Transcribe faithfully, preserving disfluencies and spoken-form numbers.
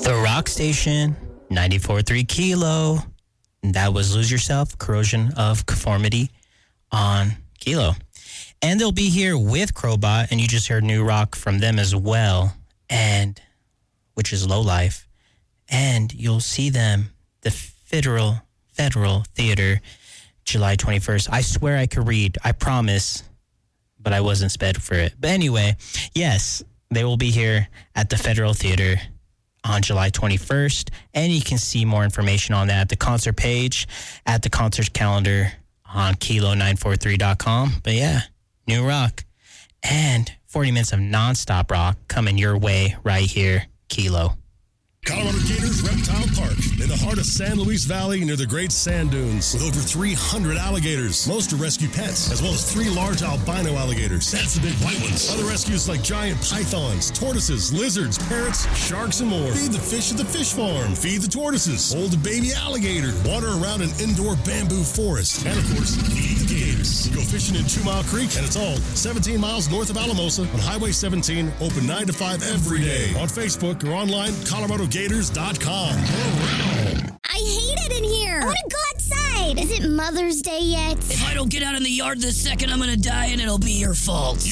The Rock Station, ninety-four point three Kilo. That was Lose Yourself, Corrosion of Conformity on Kilo. And they'll be here with Crowbot, and you just heard new rock from them as well, and which is Low Life. And you'll see them, the Federal Federal Theater, July twenty-first. I swear I could read. I promise. But I wasn't sped for it. But anyway, yes, they will be here at the Federal Theater on July twenty-first. And you can see more information on that at the concert page, at the concert calendar on kilo nine four three dot com. But yeah, new rock and forty minutes of nonstop rock coming your way right here, Kilo. Colorado Gators Reptile Park, in the heart of San Luis Valley near the Great Sand Dunes, with over three hundred alligators. Most are rescue pets, as well as three large albino alligators. That's the big white ones. Other rescues like giant pythons, tortoises, lizards, parrots, sharks, and more. Feed the fish at the fish farm. Feed the tortoises. Hold a baby alligator. Water around an indoor bamboo forest. And of course, feed the gators. Go fishing in Two Mile Creek, and it's all seventeen miles north of Alamosa on Highway seventeen, open nine to five every day. On Facebook or online, Colorado Gators dot com. I hate it in here. I want to go outside. Is it Mother's Day yet? If I don't get out in the yard this second, I'm going to die and it'll be your fault.